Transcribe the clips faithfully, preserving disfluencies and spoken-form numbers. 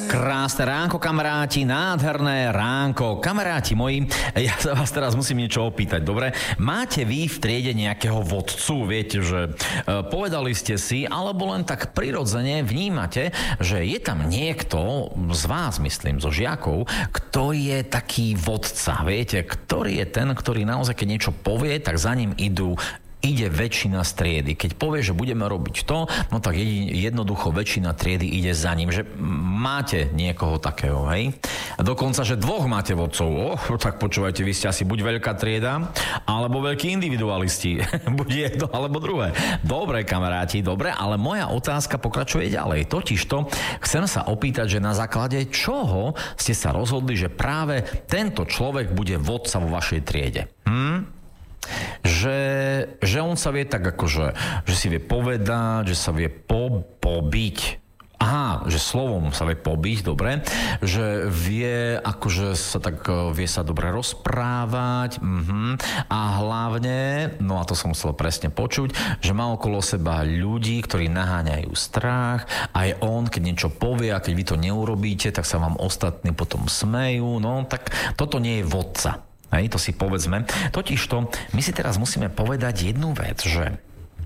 Krásne ránko, kamaráti, nádherné ránko. Kamaráti moji, ja sa vás teraz musím niečo opýtať, dobre? Máte vy v triede nejakého vodcu? Viete, že e, povedali ste si, alebo len tak prirodzene vnímate, že je tam niekto z vás, myslím, zo žiakov, ktorý je taký vodca, viete? Ktorý je ten, ktorý naozaj, keď niečo povie, tak za ním idú ide väčšina striedy. Keď povie, že budeme robiť to, no tak jednoducho väčšina triedy ide za ním. Že máte niekoho takého, hej? A dokonca, že dvoch máte vodcov. Oh, tak počúvajte, vy ste asi buď veľká trieda, alebo veľkí individualisti. Buď jedno, alebo druhé. Dobre, kamaráti, dobre, ale moja otázka pokračuje ďalej. Totižto chcem sa opýtať, že na základe čoho ste sa rozhodli, že práve tento človek bude vodca vo vašej triede? Hm? Že, že on sa vie tak akože, že si vie povedať, že sa vie po, pobiť. Aha, že slovom sa vie pobiť, dobre. Že vie, akože sa tak, vie sa dobre rozprávať. Uh-huh. A hlavne, no a to som chcel presne počuť, že má okolo seba ľudí, ktorí naháňajú strach. Aj on, keď niečo povie a keď vy to neurobíte, tak sa vám ostatní potom smejú. No, tak toto nie je vodca. Hej, to si povedzme. Totižto, my si teraz musíme povedať jednu vec, že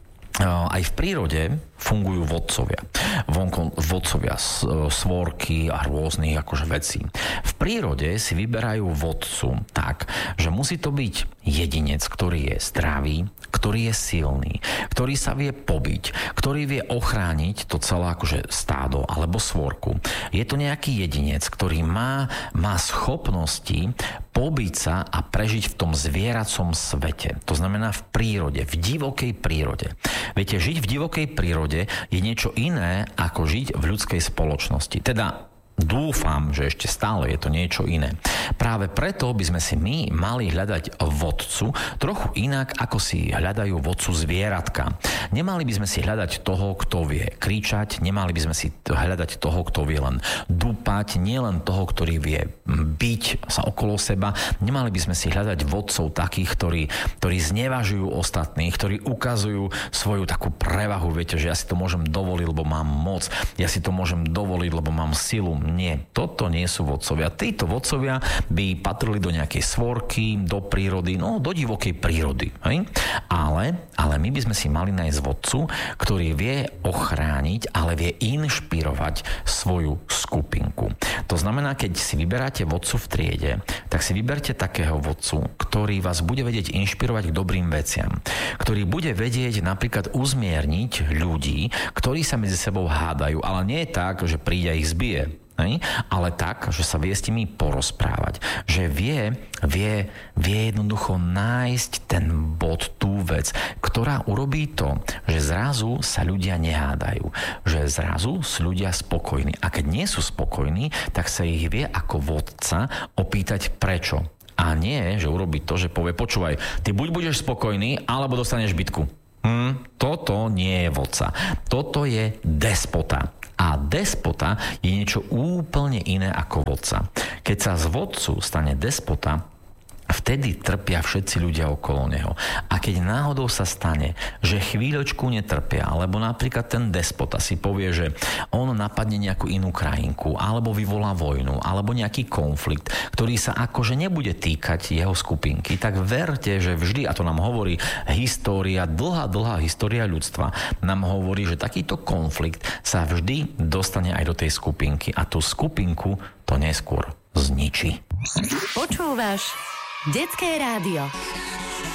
aj v prírode fungujú vodcovia. Vonko, vodcovia, svorky a rôznych akože vecí. V prírode si vyberajú vodcu tak, že musí to byť jedinec, ktorý je zdravý, ktorý je silný, ktorý sa vie pobiť, ktorý vie ochrániť to celé akože stádo alebo svorku. Je to nejaký jedinec, ktorý má, má schopnosti pobiť sa a prežiť v tom zvieracom svete. To znamená v prírode, v divokej prírode. Viete, žiť v divokej prírode je niečo iné, ako žiť v ľudskej spoločnosti. Teda dúfam, že ešte stále je to niečo iné. Práve preto by sme si my mali hľadať vodcu trochu inak, ako si hľadajú vodcu zvieratka. Nemali by sme si hľadať toho, kto vie kričať, nemali by sme si hľadať toho, kto vie len dúpať, nielen toho, ktorý vie byť sa okolo seba. Nemali by sme si hľadať vodcov takých, ktorí, ktorí znevažujú ostatných, ktorí ukazujú svoju takú prevahu. Viete, že ja si to môžem dovoliť, lebo mám moc. Ja si to môžem dovoliť, lebo mám silu. Nie, toto nie sú vodcovia. Títo vodcovia by patrili do nejakej svorky, do prírody, no do divokej prírody. Hej? Ale, ale my by sme si mali nájsť vodcu, ktorý vie ochrániť, ale vie inšpirovať svoju skupinku. To znamená, keď si vyberáte vodcu v triede, tak si vyberte takého vodcu, ktorý vás bude vedieť inšpirovať k dobrým veciam. Ktorý bude vedieť napríklad uzmierniť ľudí, ktorí sa medzi sebou hádajú, ale nie je tak, že príde a ich zbije. Ale tak, že sa vie s nimi porozprávať. Že vie, vie, vie jednoducho nájsť ten bod, tú vec, ktorá urobí to, že zrazu sa ľudia nehádajú. Že zrazu sú ľudia spokojní. A keď nie sú spokojní, tak sa ich vie ako vodca opýtať prečo. A nie, že urobí to, že povie, počúvaj, ty buď budeš spokojný, alebo dostaneš bitku. Hm, toto nie je vodca. Toto je despota. A despota je niečo úplne iné ako vodca. Keď sa z vodcu stane despota, vtedy trpia všetci ľudia okolo neho. A keď náhodou sa stane, že chvíľočku netrpia, alebo napríklad ten despota si povie, že on napadne nejakú inú krajinku, alebo vyvolá vojnu, alebo nejaký konflikt, ktorý sa akože nebude týkať jeho skupinky, tak verte, že vždy, a to nám hovorí história, dlhá, dlhá história ľudstva, nám hovorí, že takýto konflikt sa vždy dostane aj do tej skupinky a tú skupinku to neskôr zničí. Počúvaš Detské rádio.